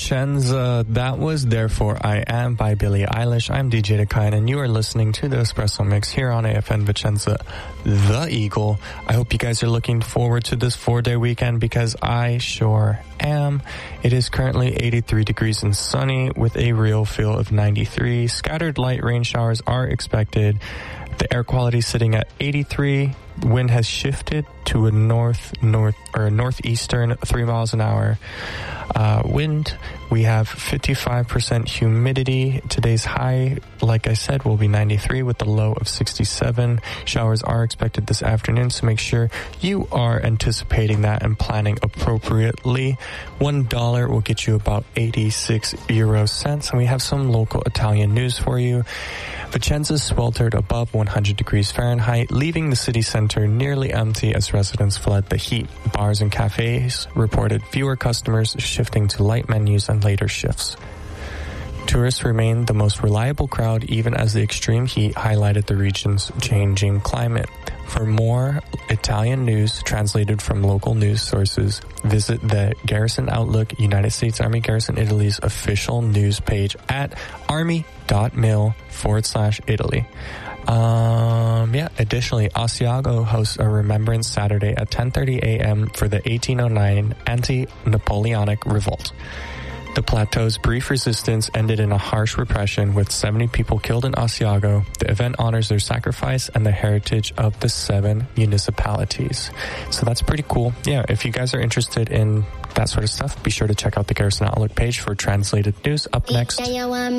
Vicenza. That was Therefore I Am by Billie Eilish. I'm DJ Dakayan, and you are listening to the Espresso Mix here on AFN Vicenza, the Eagle. I hope you guys are looking forward to this 4-day weekend, because I sure am. It is currently 83 degrees and sunny with a real feel of 93. Scattered light rain showers are expected. The air quality is sitting at 83. Wind has shifted to a northeastern 3 miles an hour wind. We have 55% humidity. Today's high, like I said, will be 93 with the low of 67. Showers are expected this afternoon, so make sure you are anticipating that and planning appropriately. $1 will get you about 86 euro cents. And we have some local Italian news for you. Vicenza sweltered above 100 degrees Fahrenheit, leaving the city center nearly empty as residents fled the heat. Bars and cafes reported fewer customers, shifting to light menus and later shifts. Tourists remained the most reliable crowd, even as the extreme heat highlighted the region's changing climate. For more Italian news translated from local news sources, visit the Garrison Outlook, United States Army Garrison Italy's official news page at army.mil/Italy. Additionally, Asiago hosts a Remembrance Saturday at 10:30 a.m. for the 1809 anti-Napoleonic revolt. The plateau's brief resistance ended in a harsh repression with 70 people killed in Asiago. The event honors their sacrifice and the heritage of the 7 municipalities. So that's pretty cool. Yeah, if you guys are interested in that sort of stuff, be sure to check out the Garrison Outlook page for translated news. Up next,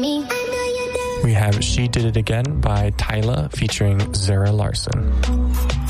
we have She Did It Again by Tyla featuring Zara Larson.